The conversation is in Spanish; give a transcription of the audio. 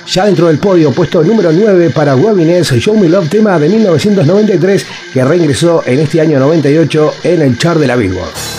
Ya dentro del podio, puesto número 9 para Robin S. Show Me Love, tema de 1993 que reingresó en este año 98 en el chart de la Billboard.